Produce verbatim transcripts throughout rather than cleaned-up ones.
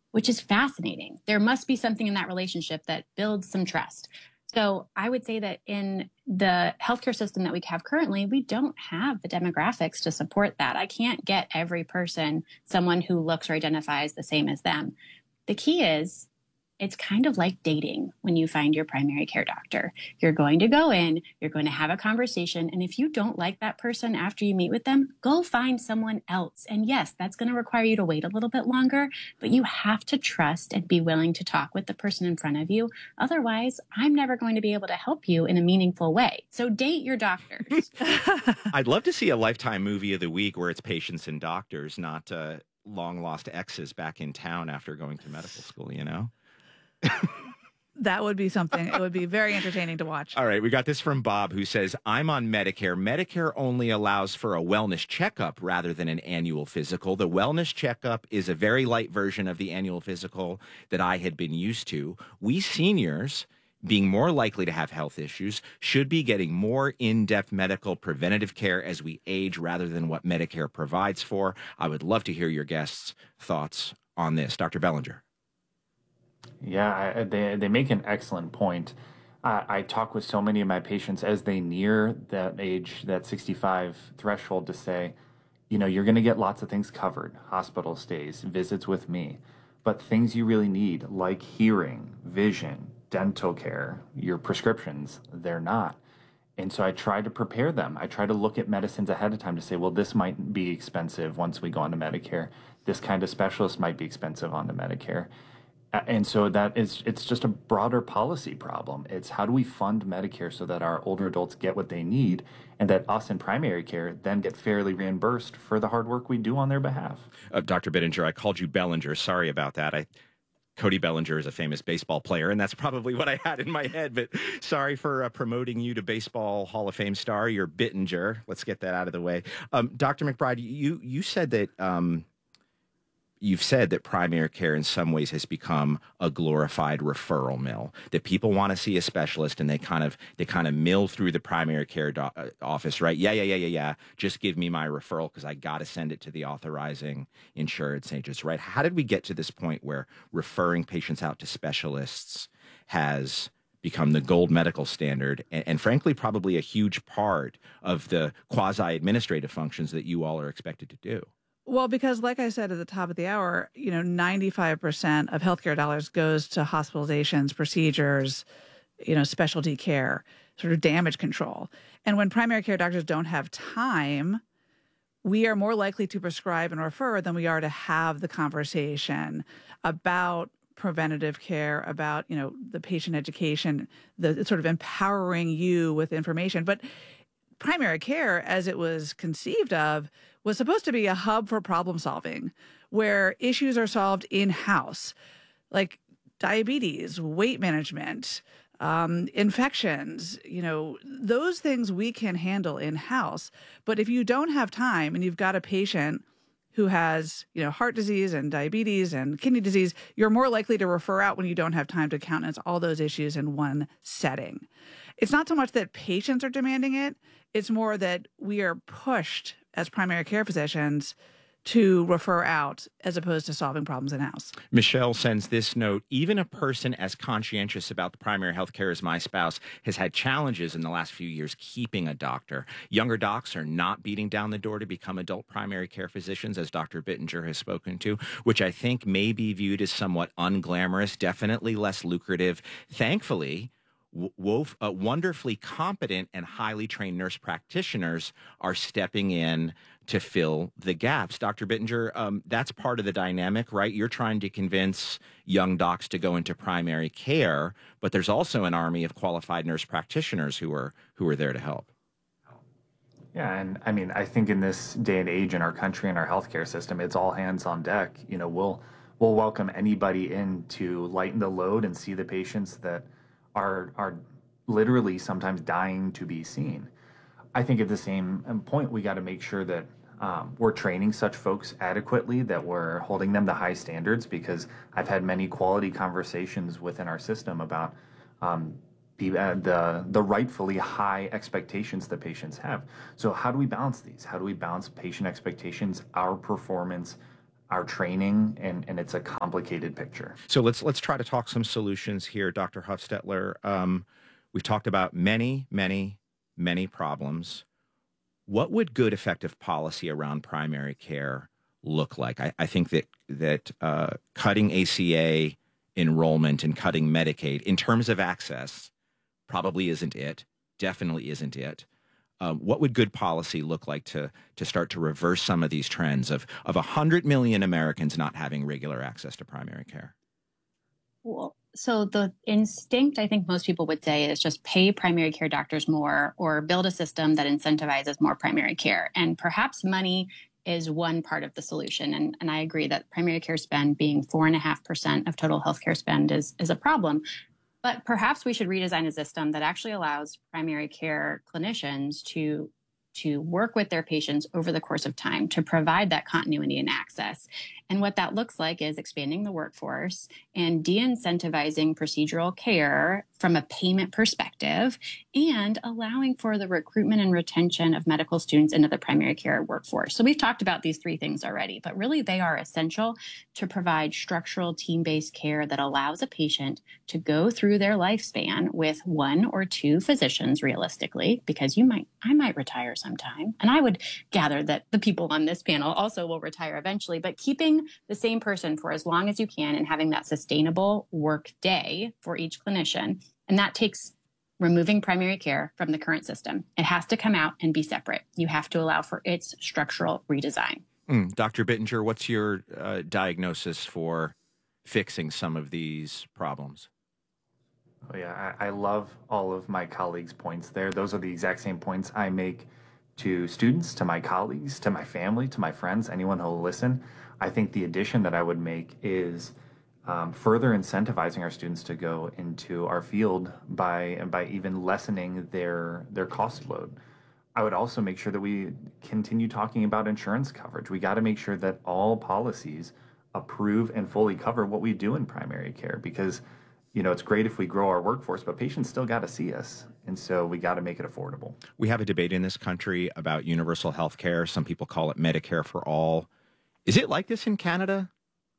which is fascinating. There must be something in that relationship that builds some trust. So I would say that in the healthcare system that we have currently, we don't have the demographics to support that. I can't get every person someone who looks or identifies the same as them. The key is, it's kind of like dating when you find your primary care doctor. You're going to go in, you're going to have a conversation, and if you don't like that person after you meet with them, go find someone else. And yes, that's going to require you to wait a little bit longer, but you have to trust and be willing to talk with the person in front of you. Otherwise, I'm never going to be able to help you in a meaningful way. So date your doctors. I'd love to see a Lifetime movie of the week where it's patients and doctors, not uh, long lost exes back in town after going to medical school, you know? That would be something. It would be very entertaining to watch. All right. We got this from Bob, who says, I'm on Medicare. Medicare only allows for a wellness checkup rather than an annual physical. The wellness checkup is a very light version of the annual physical that I had been used to. We seniors, being more likely to have health issues, should be getting more in-depth medical preventative care as we age rather than what Medicare provides for. I would love to hear your guests' thoughts on this. Doctor Bellinger. Yeah, I, they they make an excellent point. I, I talk with so many of my patients as they near that age, that sixty-five threshold, to say, you know, you're going to get lots of things covered, hospital stays, visits with me, but things you really need, like hearing, vision, dental care, your prescriptions, they're not. And so I try to prepare them. I try to look at medicines ahead of time to say, well, this might be expensive once we go onto Medicare. This kind of specialist might be expensive onto Medicare. And so that is, it's just a broader policy problem. It's how do we fund Medicare so that our older adults get what they need and that us in primary care then get fairly reimbursed for the hard work we do on their behalf. Uh, Doctor Bittinger, I called you Bellinger. Sorry about that. I, Cody Bellinger is a famous baseball player, and that's probably what I had in my head. But sorry for uh, promoting you to Baseball Hall of Fame star. You're Bittinger. Let's get that out of the way. Um, Doctor McBride, you, you said that... Um, You've said that primary care in some ways has become a glorified referral mill, that people want to see a specialist and they kind of they kind of mill through the primary care do- uh, office, right? Yeah, yeah, yeah, yeah, yeah. Just give me my referral because I got to send it to the authorizing insurance agents, right? How did we get to this point where referring patients out to specialists has become the gold medical standard and, and frankly, probably a huge part of the quasi-administrative functions that you all are expected to do? Well, because like I said at the top of the hour, you know, ninety-five percent of healthcare dollars goes to hospitalizations, procedures, you know, specialty care, sort of damage control. And when primary care doctors don't have time, we are more likely to prescribe and refer than we are to have the conversation about preventative care, about, you know, the patient education, the sort of empowering you with information. But primary care, as it was conceived of, was supposed to be a hub for problem solving where issues are solved in-house, like diabetes, weight management, um, infections, you know, those things we can handle in-house. But if you don't have time and you've got a patient who has, you know, heart disease and diabetes and kidney disease, you're more likely to refer out when you don't have time to countenance all those issues in one setting. It's not so much that patients are demanding it. It's more that we are pushed as primary care physicians to refer out as opposed to solving problems in-house. Michelle sends this note. Even a person as conscientious about the primary health care as my spouse has had challenges in the last few years keeping a doctor. Younger docs are not beating down the door to become adult primary care physicians, as Doctor Bittinger has spoken to, which I think may be viewed as somewhat unglamorous, definitely less lucrative. Thankfully, Wof, uh, wonderfully competent and highly trained nurse practitioners are stepping in to fill the gaps. Doctor Bittinger, um, that's part of the dynamic, right? You're trying to convince young docs to go into primary care, but there's also an army of qualified nurse practitioners who are who are there to help. Yeah, and I mean, I think in this day and age in our country and our healthcare system, it's all hands on deck. You know, we'll we'll welcome anybody in to lighten the load and see the patients that are are literally sometimes dying to be seen. I think at the same point, we got to make sure that um, we're training such folks adequately, that we're holding them to high standards, because I've had many quality conversations within our system about um, the, uh, the the rightfully high expectations that patients have. So how do we balance these? How do we balance patient expectations, our performance, our training, and, and it's a complicated picture. So let's let's try to talk some solutions here, Doctor Huffstetler. Um, we've talked about many, many, many problems. What would good, effective policy around primary care look like? I, I think that that uh, cutting A C A enrollment and cutting Medicaid in terms of access probably isn't it. Definitely isn't it. Um, what would good policy look like to to start to reverse some of these trends of of one hundred million Americans not having regular access to primary care? Well, so the instinct, I think most people would say, is just pay primary care doctors more or build a system that incentivizes more primary care. And perhaps money is one part of the solution. And, and I agree that primary care spend being four and a half percent of total healthcare spend is, is a problem. But perhaps we should redesign a system that actually allows primary care clinicians to, to work with their patients over the course of time to provide that continuity and access. And what that looks like is expanding the workforce and de-incentivizing procedural care from a payment perspective and allowing for the recruitment and retention of medical students into the primary care workforce. So we've talked about these three things already, but really they are essential to provide structural team-based care that allows a patient to go through their lifespan with one or two physicians realistically, because you might, I might retire sometime. And I would gather that the people on this panel also will retire eventually, but keeping the same person for as long as you can and having that sustainable work day for each clinician. And that takes removing primary care from the current system. It has to come out and be separate. You have to allow for its structural redesign. Mm, Doctor Bittinger, what's your uh, diagnosis for fixing some of these problems? Oh, yeah, I, I love all of my colleagues' points there. Those are the exact same points I make to students, to my colleagues, to my family, to my friends, anyone who will listen. I think the addition that I would make is um, further incentivizing our students to go into our field by by even lessening their their cost load. I would also make sure that we continue talking about insurance coverage. We got to make sure that all policies approve and fully cover what we do in primary care, because you know, it's great if we grow our workforce, but patients still got to see us. And so we got to make it affordable. We have a debate in this country about universal health care. Some people call it Medicare for all. Is it like this in Canada?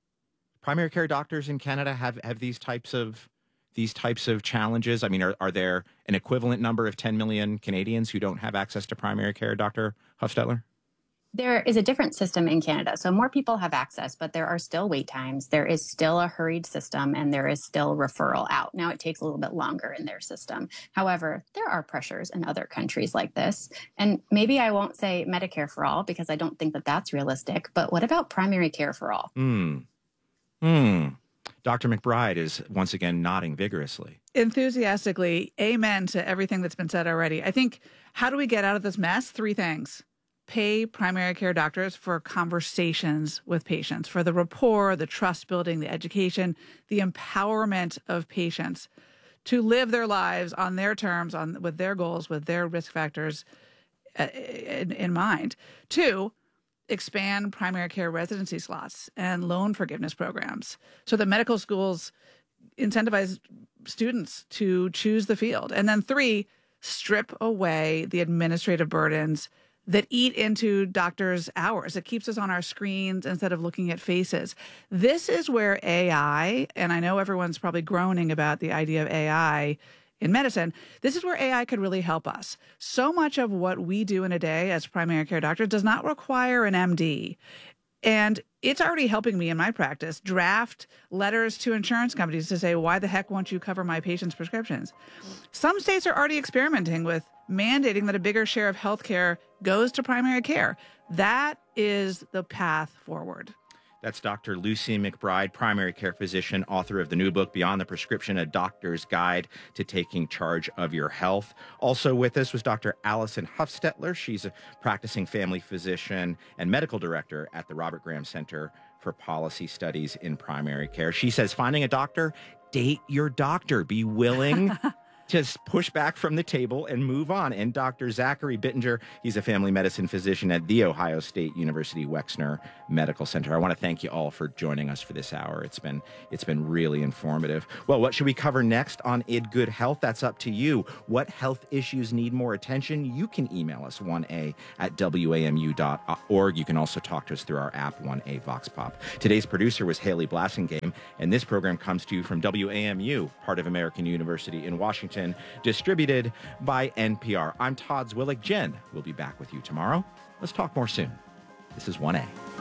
Primary care doctors in Canada have, have these types of these types of challenges? I mean, are, are there an equivalent number of ten million Canadians who don't have access to primary care, Doctor Huffstetler? There is a different system in Canada. So more people have access, but there are still wait times. There is still a hurried system and there is still referral out. Now it takes a little bit longer in their system. However, there are pressures in other countries like this. And maybe I won't say Medicare for all because I don't think that that's realistic. But what about primary care for all? Hmm. Hmm. Doctor McBride is once again nodding vigorously. Enthusiastically, amen to everything that's been said already. I think, how do we get out of this mess? Three things. Pay primary care doctors for conversations with patients, for the rapport, the trust building, the education, the empowerment of patients to live their lives on their terms, on with their goals, with their risk factors uh, in, in mind. Two, expand primary care residency slots and loan forgiveness programs so that medical schools incentivize students to choose the field. And then three, strip away the administrative burdens that eat into doctors' hours. It keeps us on our screens instead of looking at faces. This is where A I, and I know everyone's probably groaning about the idea of A I in medicine, this is where A I could really help us. So much of what we do in a day as primary care doctors does not require an M D. And it's already helping me in my practice draft letters to insurance companies to say, why the heck won't you cover my patients' prescriptions? Some states are already experimenting with mandating that a bigger share of healthcare goes to primary care. That is the path forward. That's Doctor Lucy McBride, primary care physician, author of the new book, Beyond the Prescription, A Doctor's Guide to Taking Charge of Your Health. Also with us was Doctor Allison Huffstetler. She's a practicing family physician and medical director at the Robert Graham Center for Policy Studies in Primary Care. She says, finding a doctor, date your doctor. Be willing just push back from the table and move on. And Doctor Zachary Bittinger, he's a family medicine physician at The Ohio State University Wexner Medical Center. I want to thank you all for joining us for this hour. It's been it's been really informative. Well, what should we cover next on I D Good Health? That's up to you. What health issues need more attention? You can email us one A at W A M U dot org. You can also talk to us through our app, one A Vox Pop. Today's producer was Haley Blassingame, and this program comes to you from W A M U, part of American University in Washington, distributed by N P R. I'm Todd Zwillig. Jen will be back with you tomorrow. Let's talk more soon. This is one A.